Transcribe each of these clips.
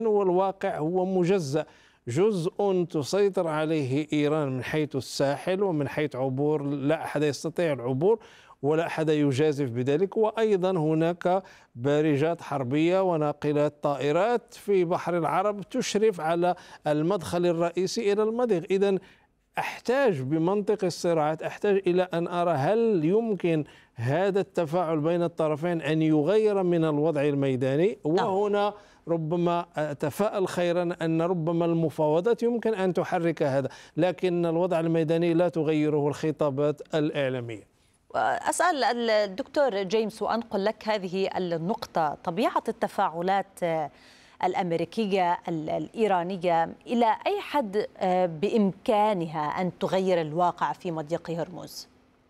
والواقع هو مجزأ، جزء تسيطر عليه إيران من حيث الساحل ومن حيث عبور لا أحد يستطيع العبور ولا أحد يجازف بذلك، وأيضا هناك بارجات حربية وناقلات طائرات في بحر العرب تشرف على المدخل الرئيسي إلى المضيق. إذن أحتاج بمنطق الصراعات، أحتاج إلى أن أرى هل يمكن هذا التفاعل بين الطرفين أن يغير من الوضع الميداني. وهنا ربما أتفائل خيرا أن ربما المفاوضات يمكن أن تحرك هذا، لكن الوضع الميداني لا تغيره الخطابات الإعلامية. أسأل الدكتور جيمس وأنقل لك هذه النقطة: طبيعة التفاعلات الأمريكية الإيرانية إلى أي حد بإمكانها أن تغير الواقع في مضيق هرمز؟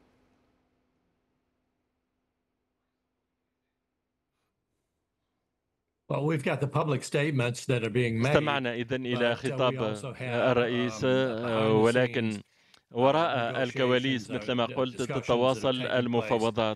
استمعنا إذن إلى خطاب الرئيس، ولكن وراء الكواليس مثل ما قلت تتواصل المفاوضات،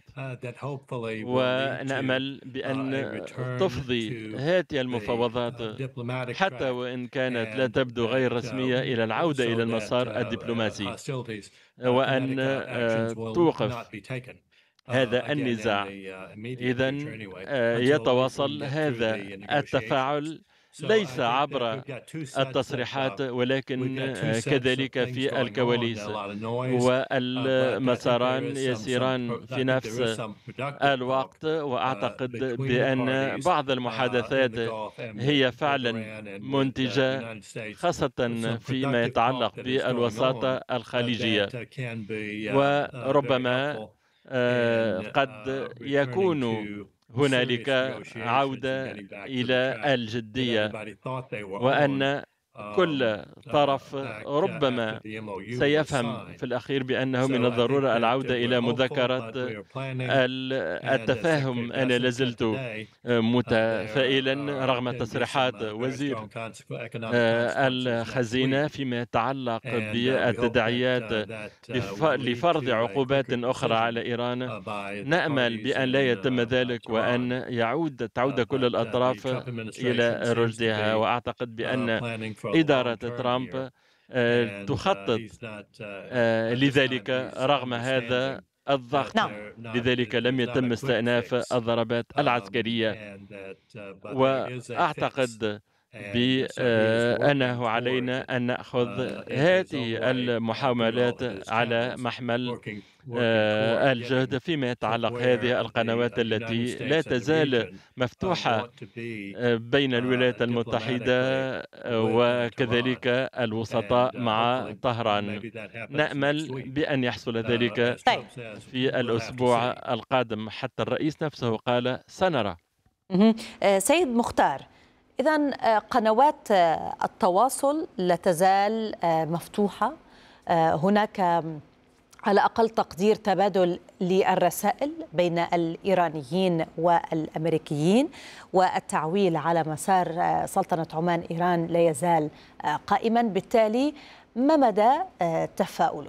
ونأمل بأن تفضي هذه المفاوضات حتى وإن كانت لا تبدو غير رسمية إلى العودة إلى المسار الدبلوماسي، وأن توقف هذا النزاع. إذن يتواصل هذا التفاعل ليس عبر التصريحات ولكن كذلك في الكواليس، والمساران يسيران في نفس الوقت. وأعتقد بأن بعض المحادثات هي فعلا منتجة، خاصة فيما يتعلق بالوساطة الخليجية، وربما قد يكون هنالك عودة إلى الجدية، وأن كل طرف ربما سيفهم في الأخير بأنه من الضرورة العودة إلى مذكرة التفاهم. أنا لازلت متفائلا رغم تصريحات وزير الخزينة فيما يتعلق بالتداعيات لفرض عقوبات أخرى على إيران. نأمل بأن لا يتم ذلك وأن تعود كل الأطراف إلى رشدها. وأعتقد بأن إدارة ترامب تخطط لذلك رغم هذا الضغط. لذلك لم يتم استئناف الضربات العسكرية، وأعتقد بأنه علينا أن نأخذ هذه المحاولات على محمل الجهد فيما يتعلق هذه القنوات التي لا تزال مفتوحة بين الولايات المتحدة وكذلك الوسطاء مع طهران. نأمل بأن يحصل ذلك في الأسبوع القادم. حتى الرئيس نفسه قال سنرى. سيد مختار، إذن قنوات التواصل لا تزال مفتوحة، هناك على أقل تقدير تبادل للرسائل بين الإيرانيين والأمريكيين، والتعويل على مسار سلطنة عمان إيران لا يزال قائما. بالتالي ما مدى تفاؤلك؟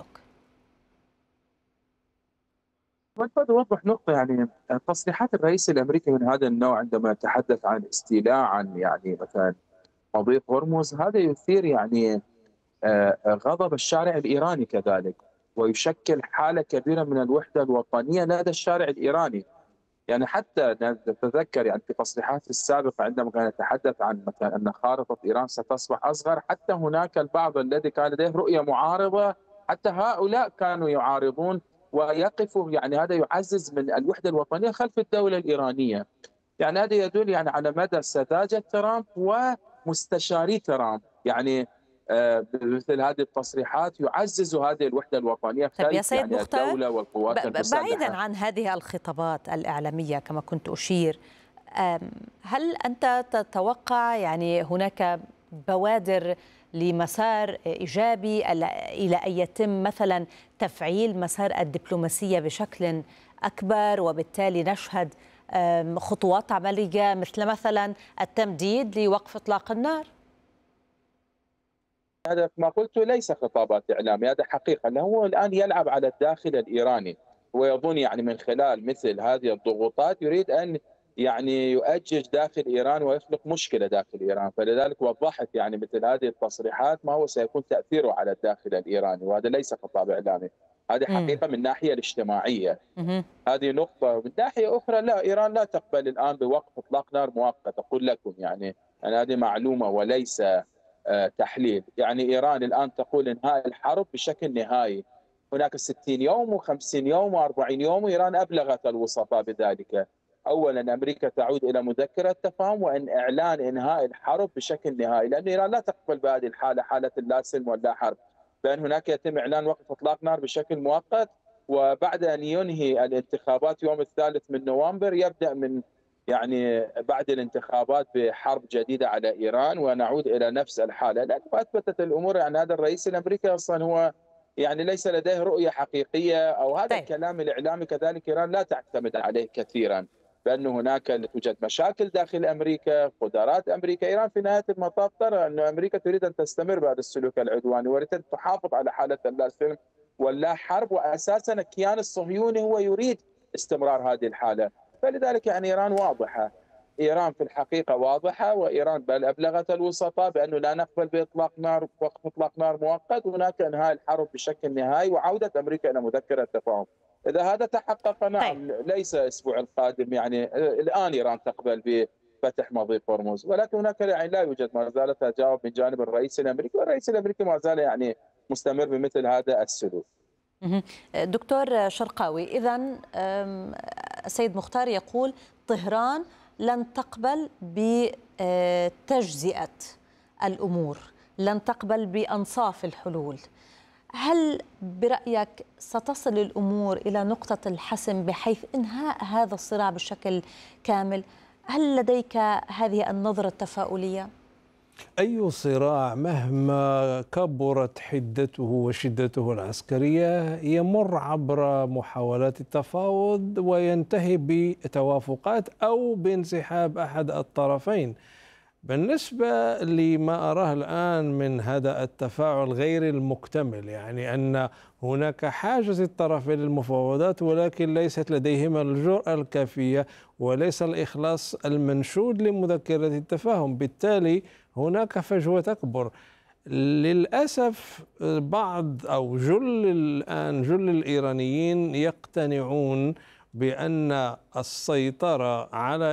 أود أوضح نقطة، يعني تصريحات الرئيس الأمريكي من هذا النوع عندما يتحدث عن استيلاء عن يعني مثلا مضيق هرمز، هذا يثير يعني غضب الشارع الإيراني كذلك، ويشكل حالة كبيرة من الوحدة الوطنية لدى الشارع الإيراني. يعني حتى نتذكر يعني في تصريحات السابقة عندما كان يتحدث عن مثلا أن خارطة إيران ستصبح أصغر، حتى هناك البعض الذي كان لديه رؤية معارضة، حتى هؤلاء كانوا يعارضون ويقفوا. يعني هذا يعزز من الوحدة الوطنية خلف الدولة الإيرانية. يعني هذا يدل يعني على مدى سذاجة ترامب ومستشاري ترامب. يعني مثل هذه التصريحات يعزز هذه الوحدة الوطنية خلف يعني الدولة والقوات المسلحة. بعيدا عن هذه الخطابات الإعلامية كما كنت أشير، هل أنت تتوقع يعني هناك بوادر لمسار إيجابي إلى أن يتم مثلا تفعيل مسار الدبلوماسية بشكل أكبر، وبالتالي نشهد خطوات عملية مثلا التمديد لوقف إطلاق النار؟ هذا ما قلته ليس خطابات إعلامية، هذا حقيقة. أنه هو الآن يلعب على الداخل الإيراني، ويظن يعني من خلال مثل هذه الضغوطات يريد أن يعني يؤجج داخل إيران ويخلق مشكلة داخل إيران. فلذلك وضحت يعني مثل هذه التصريحات ما هو سيكون تأثيره على الداخل الإيراني، وهذا ليس خطاب إعلامي، هذه حقيقة من الناحية الاجتماعية. هذه نقطة. من ناحية أخرى لا، إيران لا تقبل الآن بوقف إطلاق نار مؤقت، أقول لكم يعني أنا هذه معلومة وليس تحليل. يعني إيران الآن تقول إنهاء الحرب بشكل نهائي، هناك 60 يوم و50 يوم و40 يوم، وإيران أبلغت الوسطاء بذلك. أولا أمريكا تعود إلى مذكرة تفاهم وإن إعلان إنهاء الحرب بشكل نهائي، لأن إيران لا تقبل بهذه الحالة، حالة لا سلم ولا حرب، بأن هناك يتم إعلان وقف إطلاق نار بشكل مؤقت، وبعد أن ينهي الانتخابات يوم 3 من نوفمبر يبدأ من يعني بعد الانتخابات بحرب جديدة على إيران ونعود إلى نفس الحالة. لأنه أثبتت الأمور يعني هذا الرئيس الأمريكي أصلا هو يعني ليس لديه رؤية حقيقية، أو هذا الكلام الإعلامي كذلك إيران لا تعتمد عليه كثيرا، بأن هناك توجد مشاكل داخل أمريكا، قدرات أمريكا. إيران في نهاية المطاف ترى أن أمريكا تريد أن تستمر بهذا السلوك العدواني، وتريد أن تحافظ على حالة اللا سلم ولا حرب، وأساسا الكيان الصهيوني هو يريد استمرار هذه الحالة. فلذلك يعني إيران واضحة، إيران في الحقيقة واضحة، وإيران بل أبلغت الوسطاء بأنه لا نقبل بإطلاق نار، وقف إطلاق نار مؤقت، هناك إنهاء الحرب بشكل نهائي وعودة أمريكا إلى مذكرة تفاهم. إذا هذا تحقق نعم ليس الأسبوع القادم يعني الآن إيران تقبل بفتح مضيق هرمز، ولكن هناك يعني لا يوجد ما زالت تجاوب من جانب الرئيس الأمريكي، والرئيس الأمريكي ما زال يعني مستمر بمثل هذا السلوك. دكتور شرقاوي، إذن السيد مختار يقول طهران لن تقبل بتجزئة الأمور، لن تقبل بأنصاف الحلول. هل برأيك ستصل الأمور إلى نقطة الحسم بحيث إنهاء هذا الصراع بشكل كامل؟ هل لديك هذه النظرة التفاؤلية؟ أي صراع مهما كبرت حدته وشدته العسكرية يمر عبر محاولات التفاوض وينتهي بتوافقات أو بانسحاب أحد الطرفين. بالنسبة لما أراه الآن من هذا التفاعل غير المكتمل، يعني أن هناك حاجز الطرفين للمفاوضات ولكن ليست لديهما الجرأة الكافية وليس الإخلاص المنشود لمذكرة التفاهم، بالتالي هناك فجوة أكبر. للأسف بعض أو جل الإيرانيين يقتنعون بأن السيطرة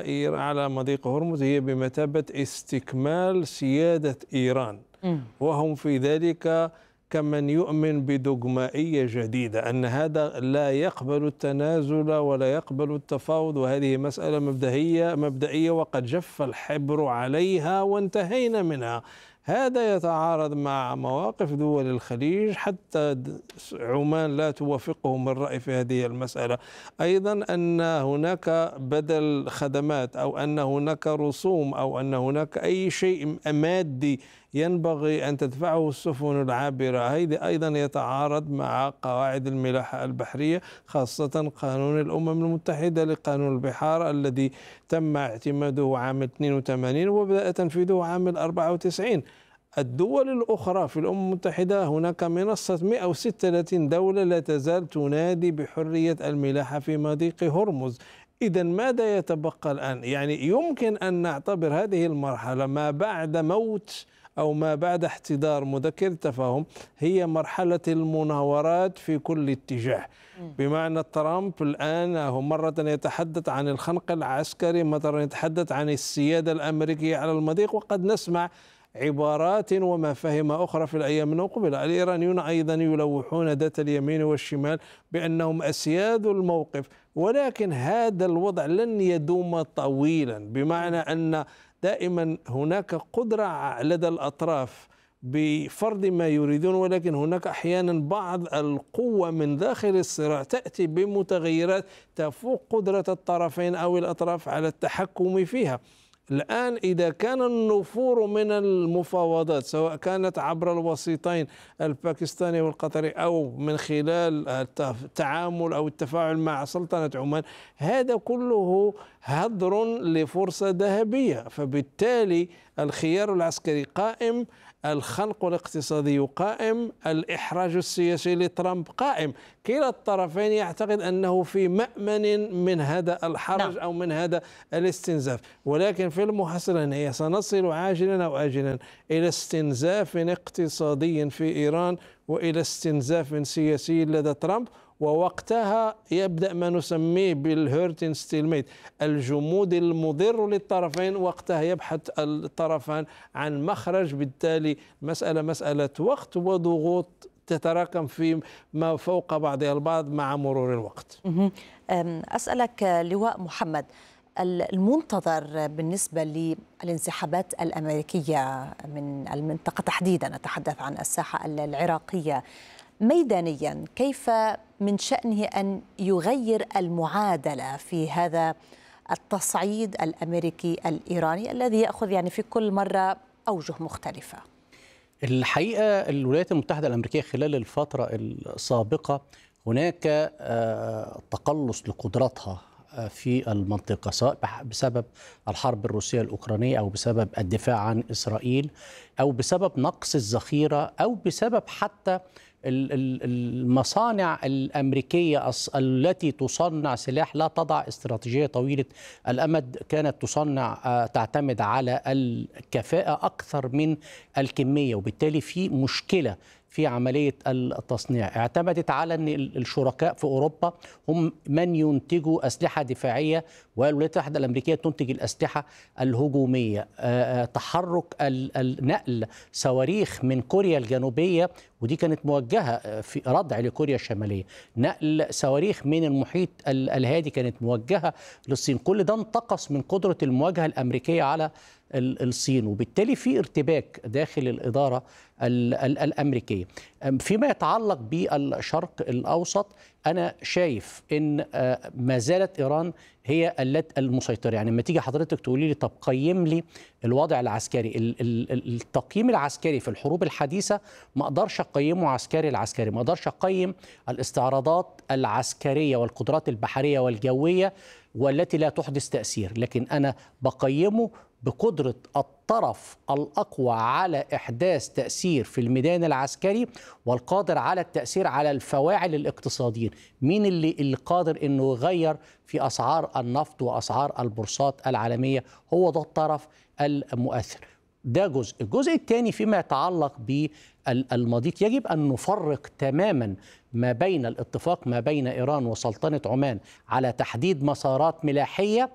على مضيق هرمز هي بمثابة استكمال سيادة إيران، وهم في ذلك كمن يؤمن بدogمائية جديدة، أن هذا لا يقبل التنازل ولا يقبل التفاوض، وهذه مسألة مبدئية وقد جف الحبر عليها وانتهينا منها. هذا يتعارض مع مواقف دول الخليج، حتى عمان لا توافقهم الرأي في هذه المسألة. أيضا أن هناك بدل خدمات أو أن هناك رسوم أو أن هناك أي شيء مادي ينبغي أن تدفعه السفن العابرة، هذا أيضا يتعارض مع قواعد الملاحة البحرية، خاصة قانون الأمم المتحدة لقانون البحار الذي تم اعتماده عام 82 وبدأ تنفيذه عام 94. الدول الأخرى في الأمم المتحدة هناك منصة 136 دولة لا تزال تنادي بحرية الملاحة في مضيق هرمز. إذن ماذا يتبقى الآن؟ يعني يمكن أن نعتبر هذه المرحلة ما بعد موت أو ما بعد احتضار مذكرة التفاهم هي مرحلة المناورات في كل اتجاه، بمعنى ترامب الآن هو مرة يتحدث عن الخنق العسكري، مرة يتحدث عن السيادة الأمريكية على المضيق، وقد نسمع عبارات ومفاهيم أخرى في الأيام المقبلة. الإيرانيون أيضا يلوحون ذات اليمين والشمال بأنهم أسياد الموقف، ولكن هذا الوضع لن يدوم طويلا، بمعنى أن دائما هناك قدرة لدى الأطراف بفرض ما يريدون، ولكن هناك أحيانا بعض القوة من داخل الصراع تأتي بمتغيرات تفوق قدرة الطرفين أو الأطراف على التحكم فيها. الآن إذا كان النفور من المفاوضات سواء كانت عبر الوسيطين الباكستاني والقطري أو من خلال التعامل أو التفاعل مع سلطنة عمان، هذا كله هدر لفرصة ذهبية. فبالتالي الخيار العسكري قائم، الخنق الاقتصادي قائم، الإحراج السياسي لترامب قائم. كلا الطرفين يعتقد أنه في مأمن من هذا الحرج أو من هذا الاستنزاف، ولكن في المحصلة النهائية سنصل عاجلا أو آجلا إلى استنزاف اقتصادي في إيران وإلى استنزاف سياسي لدى ترامب، ووقتها يبدأ ما نسميه بالهيرتن ستيلميت، الجمود المضر للطرفين. وقتها يبحث الطرفان عن مخرج، بالتالي مسألة وقت وضغوط تتراكم فيما فوق بعضها البعض مع مرور الوقت. أسألك لواء محمد، المنتظر بالنسبة للانسحابات الأمريكية من المنطقة تحديدا، أتحدث عن الساحة العراقية ميدانيا، كيف من شأنه أن يغير المعادلة في هذا التصعيد الأمريكي الإيراني الذي يأخذ يعني في كل مرة أوجه مختلفة؟ الحقيقة الولايات المتحدة الأمريكية خلال الفترة السابقة هناك تقلص لقدراتها في المنطقة، سواء بسبب الحرب الروسية الأوكرانية أو بسبب الدفاع عن إسرائيل أو بسبب نقص الذخيرة أو بسبب حتى المصانع الأمريكية التي تصنع سلاح لا تضع استراتيجية طويلة الأمد، كانت تعتمد على الكفاءة أكثر من الكمية، وبالتالي في مشكلة في عملية التصنيع. اعتمدت على أن الشركاء في أوروبا هم من ينتجوا أسلحة دفاعية، والولايات المتحدة الأمريكية تنتج الأسلحة الهجومية. تحرك نقل صواريخ من كوريا الجنوبية، ودي كانت موجهة في ردع لكوريا الشمالية، نقل صواريخ من المحيط الهادي كانت موجهة للصين. كل ده انتقص من قدرة المواجهة الأمريكية على الصين، وبالتالي في ارتباك داخل الإدارة الأمريكية. فيما يتعلق بالشرق الأوسط، أنا شايف أن ما زالت إيران هي المسيطرة. يعني لما تيجي حضرتك تقولي لي طب قيم لي الوضع العسكري، التقييم العسكري في الحروب الحديثة ما أقدرش أقيمه عسكري، ما أقدرش أقيم الاستعراضات العسكرية والقدرات البحرية والجوية والتي لا تحدث تأثير، لكن أنا بقيمه بقدرة الطرف الأقوى على إحداث تأثير في الميدان العسكري والقادر على التأثير على الفواعل الاقتصاديين. مين اللي قادر أنه يغير في أسعار النفط وأسعار البورصات العالمية؟ هو ده الطرف المؤثر. ده الجزء الثاني فيما يتعلق بالمضيق، يجب أن نفرق تماما ما بين الاتفاق ما بين إيران وسلطنة عمان على تحديد مسارات ملاحية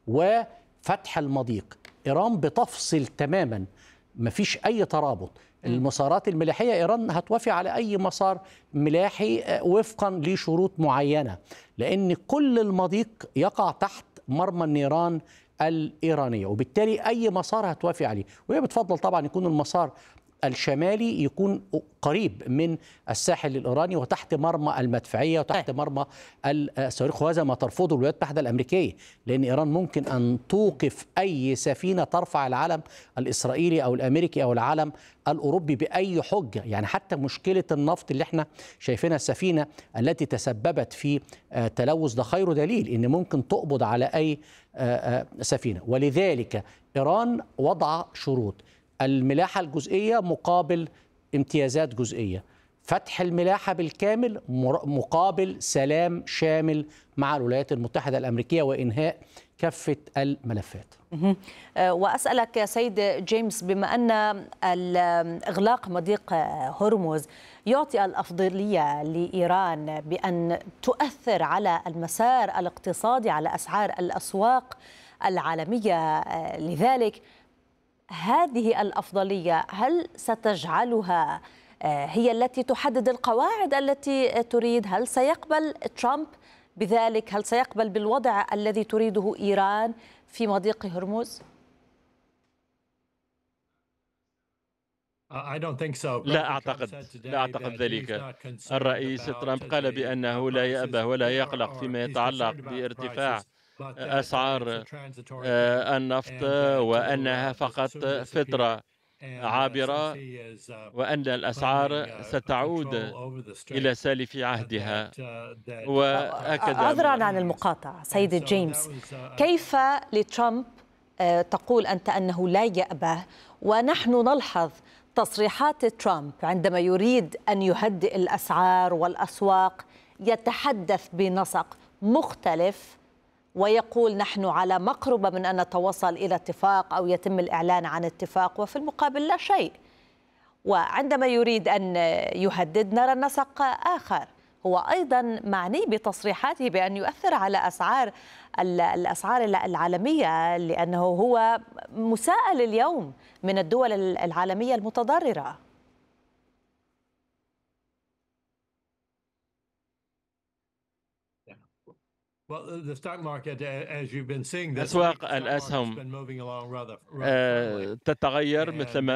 وفتح المضيق. إيران بتفصل تماما، مفيش أي ترابط. المسارات الملاحية إيران هتوافق على أي مسار ملاحي وفقا لشروط معينة، لأن كل المضيق يقع تحت مرمى النيران الإيرانية، وبالتالي أي مسار هتوافق عليه. وهي بتفضل طبعا يكون المسار الشمالي يكون قريب من الساحل الإيراني وتحت مرمى المدفعية وتحت مرمى الصواريخ، وهذا ما ترفضه الولايات المتحدة الأمريكية، لأن إيران ممكن أن توقف أي سفينة ترفع العلم الإسرائيلي أو الأمريكي أو العلم الأوروبي بأي حجة. يعني حتى مشكلة النفط اللي احنا شايفينها، السفينة التي تسببت في تلوث، ده خير دليل إن ممكن تقبض على أي سفينة. ولذلك إيران وضع شروط: الملاحة الجزئية مقابل امتيازات جزئية، فتح الملاحة بالكامل مقابل سلام شامل مع الولايات المتحدة الأمريكية وإنهاء كافة الملفات. وأسألك يا سيد جيمس، بما أن إغلاق مضيق هرمز يعطي الأفضلية لإيران بأن تؤثر على المسار الاقتصادي، على أسعار الأسواق العالمية، لذلك هذه الأفضلية هل ستجعلها هي التي تحدد القواعد التي تريد؟ هل سيقبل ترامب بذلك؟ هل سيقبل بالوضع الذي تريده إيران في مضيق هرمز؟ لا أعتقد ذلك. الرئيس ترامب قال بأنه لا يأبه ولا يقلق فيما يتعلق بارتفاع أسعار النفط، وأنها فقط فترة عابرة، وأن الأسعار ستعود إلى سالف عهدها. وهكذا عذرا عن المقاطعة سيد جيمس، كيف لترامب تقول أنت أنه لا يأبه، ونحن نلحظ تصريحات ترامب عندما يريد أن يهدئ الأسعار والأسواق يتحدث بنسق مختلف ويقول نحن على مقربة من أن نتوصل إلى اتفاق أو يتم الإعلان عن اتفاق، وفي المقابل لا شيء. وعندما يريد أن يهدد نرى نسق آخر. هو أيضا معني بتصريحاته بأن يؤثر على الأسعار العالمية، لأنه هو مساءل اليوم من الدول العالمية المتضررة. أسواق الأسهم تتغير مثل ما